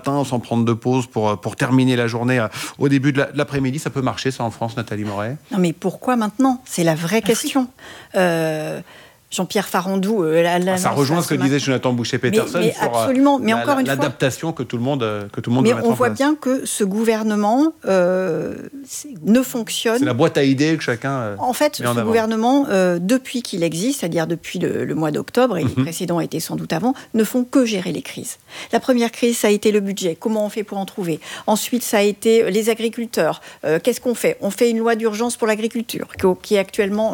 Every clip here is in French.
matin sans prendre de pause pour terminer la journée au début de l'après-midi. Ça peut marcher, ça, en France, Nathalie Morey? Non, mais pourquoi maintenant? C'est la vraie question. Jean-Pierre Farandou... ça rejoint ce que disait Jonathan Boucher-Peterson mais sur absolument. Mais encore une fois, l'adaptation que tout le monde doit mettre en place. Mais on voit bien que ce gouvernement ne fonctionne... C'est la boîte à idées que chacun En fait, ce gouvernement, depuis qu'il existe, c'est-à-dire depuis le mois d'octobre, et les précédents étaient sans doute avant, ne font que gérer les crises. La première crise, ça a été le budget. Comment on fait pour en trouver? Ensuite, ça a été les agriculteurs. Qu'est-ce qu'on fait? On fait une loi d'urgence pour l'agriculture, qui est actuellement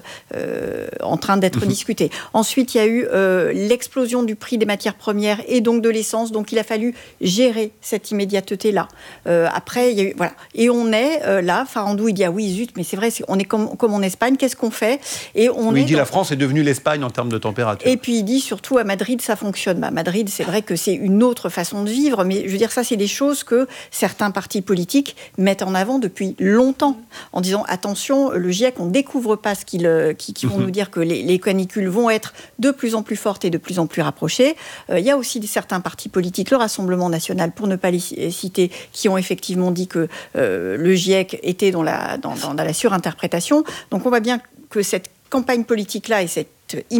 en train d'être discuté. Ensuite, il y a eu l'explosion du prix des matières premières et donc de l'essence. Donc, il a fallu gérer cette immédiateté-là. Après, il y a eu, voilà. Et on est là, Farandou, il dit, ah oui, zut, mais c'est vrai, on est comme en Espagne, qu'est-ce qu'on fait? Et il dit, la France est devenue l'Espagne en termes de température. Et puis, il dit, surtout, à Madrid, ça fonctionne. Madrid, c'est vrai que c'est une autre façon de vivre, mais je veux dire, ça, c'est des choses que certains partis politiques mettent en avant depuis longtemps, en disant, attention, le GIEC, on ne découvre pas ce qu'ils vont nous dire que les canicules vont être de plus en plus fortes et de plus en plus rapprochées. Il y a aussi certains partis politiques, le Rassemblement national, pour ne pas les citer, qui ont effectivement dit que le GIEC était dans la surinterprétation. Donc on voit bien que cette campagne politique-là et cette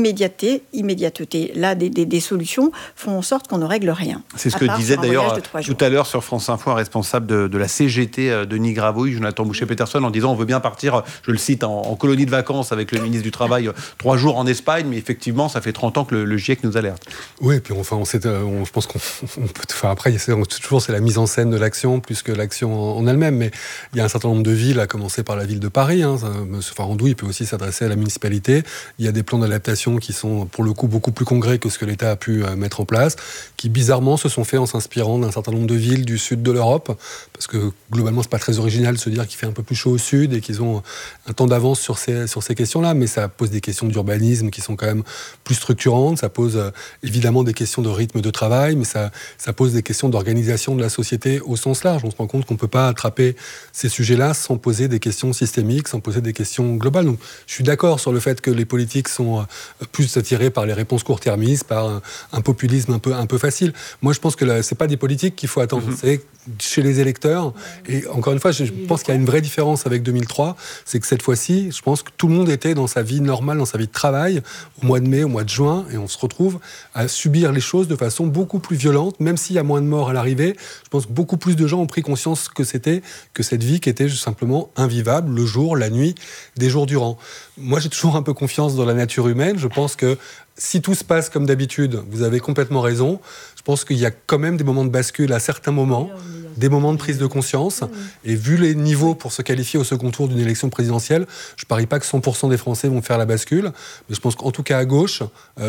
immédiateté-là des solutions font en sorte qu'on ne règle rien. C'est ce que disait d'ailleurs tout à l'heure sur France Info un responsable de la CGT, Denis Gravouille, Jonathan Boucher-Peterson, en disant on veut bien partir, je le cite, en colonie de vacances avec le ministre du Travail 3 jours en Espagne, mais effectivement ça fait 30 ans que le GIEC nous alerte. Oui, et puis enfin, je pense qu'on peut... Enfin, après, toujours c'est la mise en scène de l'action plus que l'action en elle-même, mais il y a un certain nombre de villes, à commencer par la ville de Paris. M. Farandou, il peut aussi s'adresser à la municipalité. Il y a des plans d'adaptation qui sont pour le coup beaucoup plus concrets que ce que l'État a pu mettre en place, qui bizarrement se sont faits en s'inspirant d'un certain nombre de villes du sud de l'Europe, parce que globalement c'est pas très original de se dire qu'il fait un peu plus chaud au sud et qu'ils ont un temps d'avance sur ces questions-là, mais ça pose des questions d'urbanisme qui sont quand même plus structurantes, ça pose évidemment des questions de rythme de travail, mais ça pose des questions d'organisation de la société au sens large. On se rend compte qu'on peut pas attraper ces sujets-là sans poser des questions systémiques, sans poser des questions globales. Donc, je suis d'accord sur le fait que les politiques sont plus attirés par les réponses court-termistes, par un populisme un peu facile. Moi, je pense que c'est pas des politiques qu'il faut attendre, c'est chez les électeurs. Et encore une fois, je pense qu'il y a une vraie différence avec 2003, c'est que cette fois-ci, je pense que tout le monde était dans sa vie normale, dans sa vie de travail, au mois de mai, au mois de juin, et on se retrouve à subir les choses de façon beaucoup plus violente, même s'il y a moins de morts à l'arrivée. Je pense que beaucoup plus de gens ont pris conscience que cette vie qui était simplement invivable, le jour, la nuit, des jours durant. Moi, j'ai toujours un peu confiance dans la nature humaine. Je pense que si tout se passe comme d'habitude, vous avez complètement raison. Je pense qu'il y a quand même des moments de bascule à certains moments, des moments de prise de conscience. Et vu les niveaux pour se qualifier au second tour d'une élection présidentielle, je ne parie pas que 100% des Français vont faire la bascule. Mais je pense qu'en tout cas à gauche,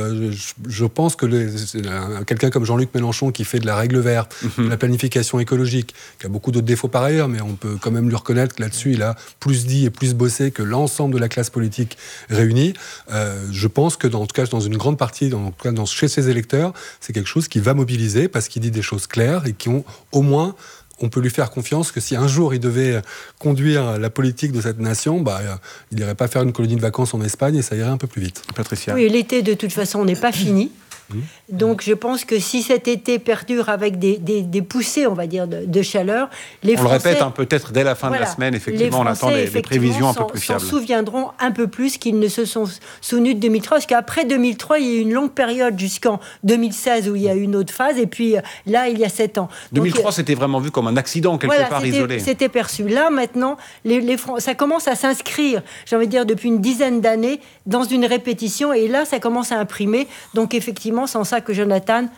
je pense que quelqu'un comme Jean-Luc Mélenchon qui fait de la règle verte, de la planification écologique, qui a beaucoup d'autres défauts par ailleurs, mais on peut quand même lui reconnaître que là-dessus, il a plus dit et plus bossé que l'ensemble de la classe politique réunie. Je pense que, en tout cas, dans une grande partie, chez ses électeurs, c'est quelque chose qui va mobiliser parce qu'il dit des choses claires et qui ont au moins... On peut lui faire confiance que si un jour il devait conduire la politique de cette nation, il n'irait pas faire une colonie de vacances en Espagne et ça irait un peu plus vite. Patricia. Oui, l'été de toute façon n'est pas fini. Donc je pense que si cet été perdure avec des poussées, on va dire, de chaleur, les Français... On le répète, peut-être dès la fin de la semaine, effectivement, on attend des prévisions un peu plus fiables. Les Français s'en souviendront un peu plus qu'ils ne se sont souvenus de 2003, parce qu'après 2003, il y a eu une longue période jusqu'en 2016 où il y a eu une autre phase, et puis là, il y a 7 ans. 2003, donc, c'était vraiment vu comme un accident, quelque part isolé. C'était perçu. Là, maintenant, ça commence à s'inscrire, j'ai envie de dire, depuis une dizaine d'années, dans une répétition, et là, ça commence à imprimer. Donc, effectivement, sans ça que Jonathan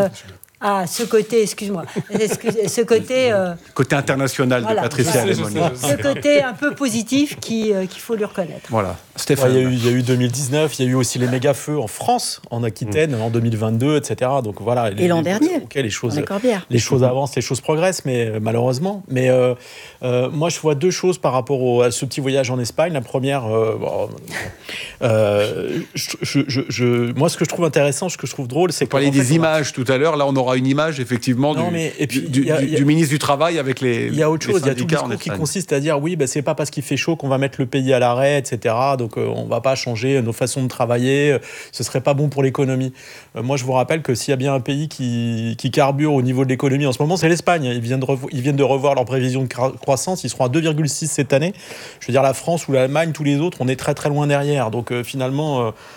ce côté, excuse-moi, ce côté... côté international de Patricia Lemoine. Ce côté un peu positif qu'il faut lui reconnaître. Voilà. Stéphane. Il y a eu 2019, il y a eu aussi les méga-feux en France, en Aquitaine, en 2022, etc. Donc voilà. Et l'an dernier, les choses avancent, les choses progressent, mais malheureusement. Mais moi, je vois deux choses par rapport à ce petit voyage en Espagne. La première, moi, ce que je trouve intéressant, ce que je trouve drôle, c'est que... On parlait des images tout à l'heure, là on aura une image effectivement du ministre du Travail avec les... Il y a autre chose, il y a tout le discours qui consiste à dire oui, c'est pas parce qu'il fait chaud qu'on va mettre le pays à l'arrêt, etc. donc on ne va pas changer nos façons de travailler, ce ne serait pas bon pour l'économie. Moi, je vous rappelle que s'il y a bien un pays qui carbure au niveau de l'économie en ce moment, c'est l'Espagne. Ils viennent de revoir leur prévision de croissance, ils seront à 2,6 cette année. Je veux dire, la France ou l'Allemagne, tous les autres, on est très très loin derrière. Donc finalement,